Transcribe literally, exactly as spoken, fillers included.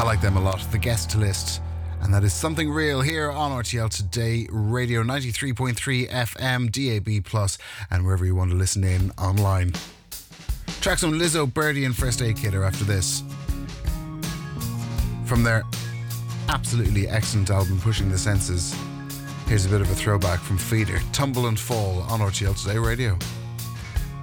like them a lot. The Guest List. And that is Something Real here on R T L Today Radio, ninety-three point three F M, D A B plus, and wherever you want to listen in online. Track some Lizzo, Birdie and First Aid Kit are after this. From their absolutely excellent album Pushing the Senses, here's a bit of a throwback from Feeder, Tumble and Fall on R T L Today Radio.